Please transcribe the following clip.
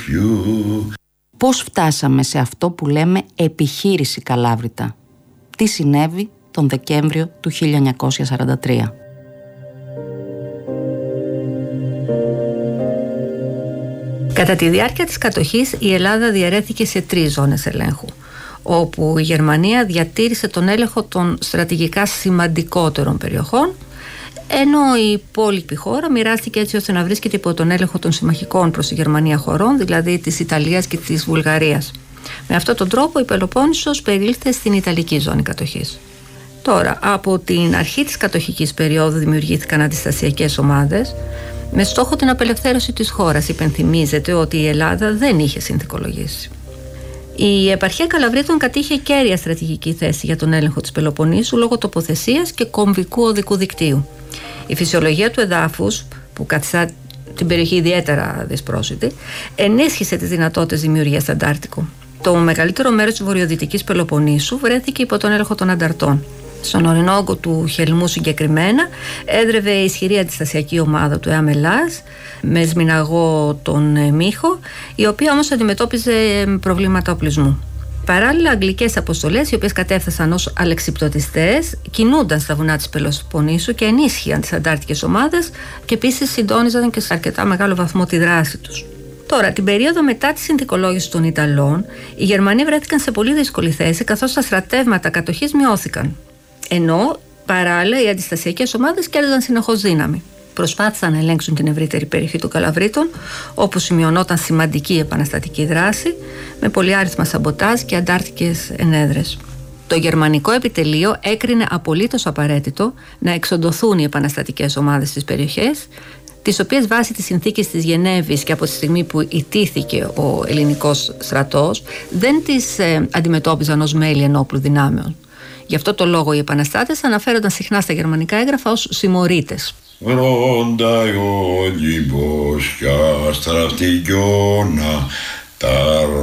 Πώς φτάσαμε σε αυτό που λέμε επιχείρηση Καλάβρητα? Τι συνέβη τον Δεκέμβριο του 1943? Κατά τη διάρκεια της κατοχής η Ελλάδα διαιρέθηκε σε 3 ζώνες ελέγχου, όπου η Γερμανία διατήρησε τον έλεγχο των στρατηγικά σημαντικότερων περιοχών, ενώ η υπόλοιπη χώρα μοιράστηκε έτσι ώστε να βρίσκεται υπό τον έλεγχο των συμμαχικών προς τη Γερμανία χωρών, δηλαδή της Ιταλίας και της Βουλγαρίας. Με αυτόν τον τρόπο η Πελοπόννησος περίληφθε στην Ιταλική ζώνη κατοχής. Τώρα, από την αρχή της κατοχικής περίοδου δημιουργήθηκαν αντιστασιακές ομάδες με στόχο την απελευθέρωση της χώρας. Υπενθυμίζεται ότι η Ελλάδα δεν είχε συνθηκολογήσει. Η επαρχία Καλαβρίτων κατήχε κέρια στρατηγική θέση για τον έλεγχο της Πελοποννήσου λόγω τοποθεσίας και κομβικού οδικού δικτύου. Η φυσιολογία του εδάφους, που καθιστά την περιοχή ιδιαίτερα δυσπρόσιτη, ενίσχυσε τις δυνατότητες δημιουργίας Αντάρτικου. Το μεγαλύτερο μέρος της βορειοδυτικής Πελοποννήσου βρέθηκε υπό τον έλεγχο των ανταρτών. Στον ορεινό όγκο του Χελμού συγκεκριμένα έδρευε η ισχυρή αντιστασιακή ομάδα του ΕΑΜΕΛΑΖ με σμηναγό τον Μίχο, η οποία όμως αντιμετώπιζε προβλήματα οπλισμού. Παράλληλα, αγγλικές αποστολές, οι οποίες κατέφθασαν ως αλεξιπτωτιστές, κινούνταν στα βουνά της Πελοποννήσου και ενίσχυαν τις αντάρτικες ομάδες και επίσης συντόνιζαν και σε αρκετά μεγάλο βαθμό τη δράση τους. Τώρα, την περίοδο μετά τη συνθηκολόγηση των Ιταλών, οι Γερμανοί βρέθηκαν σε πολύ δύσκολη θέση, καθώς τα στρατεύματα κατοχής μειώθηκαν. Ενώ παράλληλα οι αντιστασιακές ομάδες κέρδιζαν συνεχώς δύναμη. Προσπάθησαν να ελέγξουν την ευρύτερη περιοχή των Καλαβρίτων, όπου σημειωνόταν σημαντική επαναστατική δράση, με πολυάριθμα σαμποτάζ και αντάρτικες ενέδρες. Το γερμανικό επιτελείο έκρινε απολύτως απαραίτητο να εξοντωθούν οι επαναστατικές ομάδες στις περιοχές, τις οποίες βάσει της συνθήκης της Γενέβης και από τη στιγμή που ιτήθηκε ο ελληνικός στρατός, δεν τις αντιμετώπιζαν ως μέλη ενόπλου δυνάμεων. Γι' αυτό το λόγο οι επαναστάτες αναφέρονταν συχνά στα γερμανικά έγγραφα ως συμμορίτες.